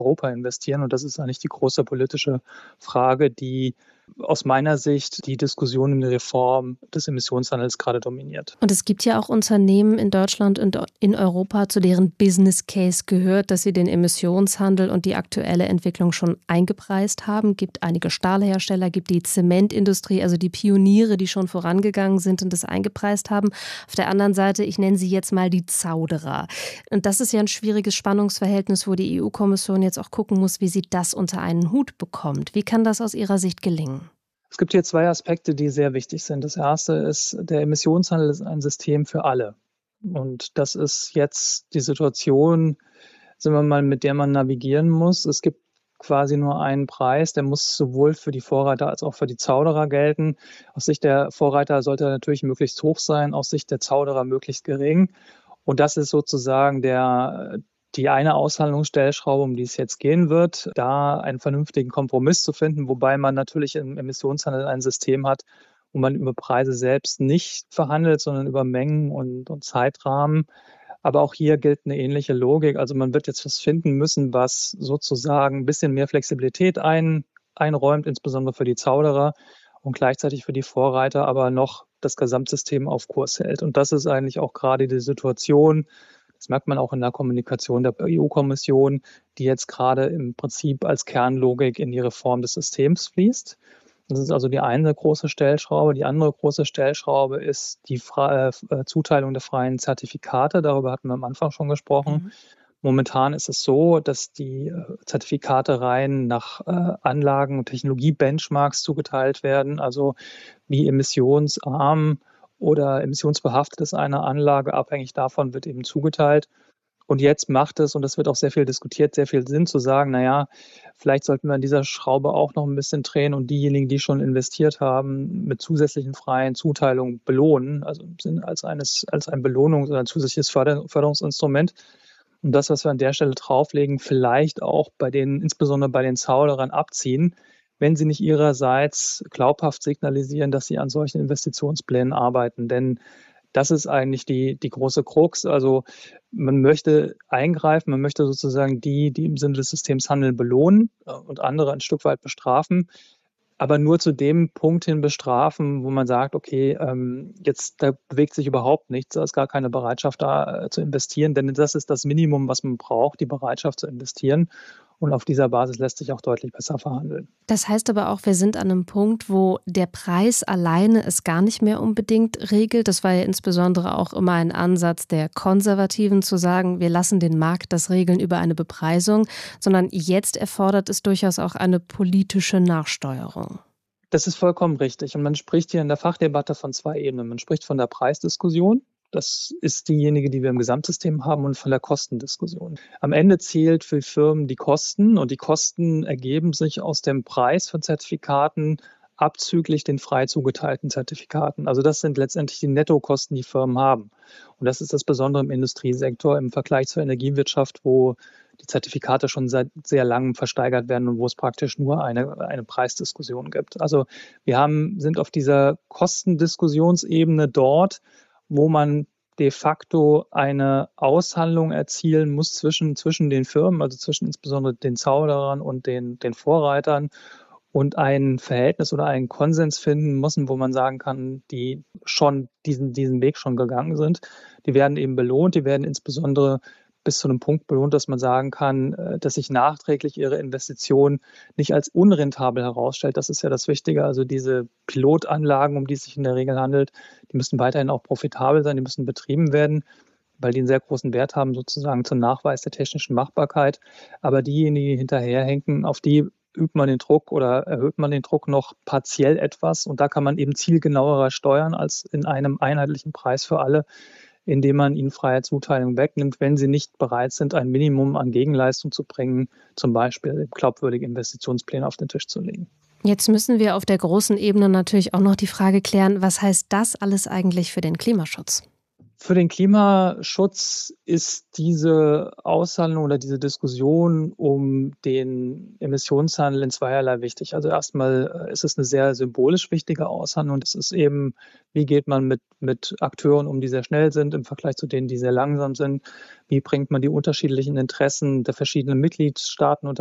Europa investieren. Und das ist eigentlich die große politische Frage, die aus meiner Sicht die Diskussion um die Reform des Emissionshandels gerade dominiert. Und es gibt ja auch Unternehmen in Deutschland und in Europa, zu deren Business Case gehört, dass sie den Emissionshandel und die aktuelle Entwicklung schon eingepreist haben. Es gibt einige Stahlhersteller, gibt die Zementindustrie, also die Pioniere, die schon vorangegangen sind und das eingepreist haben. Auf der anderen Seite, ich nenne sie jetzt mal die Zauderer. Und das ist ja ein schwieriges Spannungsverhältnis, wo die EU-Kommission jetzt auch gucken muss, wie sie das unter einen Hut bekommt. Wie kann das aus Ihrer Sicht gelingen? Es gibt hier zwei Aspekte, die sehr wichtig sind. Das erste ist, der Emissionshandel ist ein System für alle. Und das ist jetzt die Situation, sagen wir mal, mit der man navigieren muss. Es gibt quasi nur einen Preis, der muss sowohl für die Vorreiter als auch für die Zauderer gelten. Aus Sicht der Vorreiter sollte er natürlich möglichst hoch sein, aus Sicht der Zauderer möglichst gering. Und das ist sozusagen die eine Aushandlungsstellschraube, um die es jetzt gehen wird, da einen vernünftigen Kompromiss zu finden, wobei man natürlich im Emissionshandel ein System hat, wo man über Preise selbst nicht verhandelt, sondern über Mengen und Zeitrahmen. Aber auch hier gilt eine ähnliche Logik. Also man wird jetzt was finden müssen, was sozusagen ein bisschen mehr Flexibilität einräumt, insbesondere für die Zauderer und gleichzeitig für die Vorreiter, aber noch das Gesamtsystem auf Kurs hält. Und das ist eigentlich auch gerade die Situation. Das merkt man auch in der Kommunikation der EU-Kommission, die jetzt gerade im Prinzip als Kernlogik in die Reform des Systems fließt. Das ist also die eine große Stellschraube. Die andere große Stellschraube ist die Zuteilung der freien Zertifikate. Darüber hatten wir am Anfang schon gesprochen. Momentan ist es so, dass die Zertifikate rein nach Anlagen- und Technologie-Benchmarks zugeteilt werden, also wie emissionsarm oder emissionsbehaftet ist eine Anlage, abhängig davon wird eben zugeteilt. Und jetzt macht es, und das wird auch sehr viel diskutiert, sehr viel Sinn zu sagen, naja, vielleicht sollten wir an dieser Schraube auch noch ein bisschen drehen und diejenigen, die schon investiert haben, mit zusätzlichen freien Zuteilungen belohnen, also im Sinne als ein Belohnungs- oder ein zusätzliches Förderungsinstrument. Und das, was wir an der Stelle drauflegen, vielleicht auch insbesondere bei den Zauderern abziehen, wenn sie nicht ihrerseits glaubhaft signalisieren, dass sie an solchen Investitionsplänen arbeiten. Denn das ist eigentlich die große Krux. Also man möchte eingreifen, man möchte sozusagen die im Sinne des Systems handeln, belohnen und andere ein Stück weit bestrafen. Aber nur zu dem Punkt hin bestrafen, wo man sagt, okay, jetzt da bewegt sich überhaupt nichts, da ist gar keine Bereitschaft da zu investieren, denn das ist das Minimum, was man braucht, die Bereitschaft zu investieren. Und auf dieser Basis lässt sich auch deutlich besser verhandeln. Das heißt aber auch, wir sind an einem Punkt, wo der Preis alleine es gar nicht mehr unbedingt regelt. Das war ja insbesondere auch immer ein Ansatz der Konservativen, zu sagen, wir lassen den Markt das regeln über eine Bepreisung, sondern jetzt erfordert es durchaus auch eine politische Nachsteuerung. Das ist vollkommen richtig. Und man spricht hier in der Fachdebatte von zwei Ebenen. Man spricht von der Preisdiskussion. Das ist diejenige, die wir im Gesamtsystem haben, und von der Kostendiskussion. Am Ende zählt für Firmen die Kosten, und die Kosten ergeben sich aus dem Preis von Zertifikaten abzüglich den frei zugeteilten Zertifikaten. Also das sind letztendlich die Nettokosten, die Firmen haben. Und das ist das Besondere im Industriesektor im Vergleich zur Energiewirtschaft, wo die Zertifikate schon seit sehr langem versteigert werden und wo es praktisch nur eine Preisdiskussion gibt. Also sind auf dieser Kostendiskussionsebene dort, wo man de facto eine Aushandlung erzielen muss zwischen den Firmen, also zwischen insbesondere den Zauderern und den Vorreitern, und ein Verhältnis oder einen Konsens finden müssen, wo man sagen kann, die schon diesen Weg schon gegangen sind, die werden eben belohnt, die werden insbesondere bis zu einem Punkt belohnt, dass man sagen kann, dass sich nachträglich ihre Investition nicht als unrentabel herausstellt. Das ist ja das Wichtige. Also diese Pilotanlagen, um die es sich in der Regel handelt, die müssen weiterhin auch profitabel sein, die müssen betrieben werden, weil die einen sehr großen Wert haben, sozusagen zum Nachweis der technischen Machbarkeit. Aber diejenigen, die hinterherhinken, auf die übt man den Druck oder erhöht man den Druck noch partiell etwas. Und da kann man eben zielgenauerer steuern als in einem einheitlichen Preis für alle, indem man ihnen freie Zuteilung wegnimmt, wenn sie nicht bereit sind, ein Minimum an Gegenleistung zu bringen, zum Beispiel glaubwürdige Investitionspläne auf den Tisch zu legen. Jetzt müssen wir auf der großen Ebene natürlich auch noch die Frage klären, was heißt das alles eigentlich für den Klimaschutz? Für den Klimaschutz ist diese Aushandlung oder diese Diskussion um den Emissionshandel in zweierlei wichtig. Also erstmal ist es eine sehr symbolisch wichtige Aushandlung. Das ist eben, wie geht man mit Akteuren um, die sehr schnell sind im Vergleich zu denen, die sehr langsam sind? Wie bringt man die unterschiedlichen Interessen der verschiedenen Mitgliedstaaten unter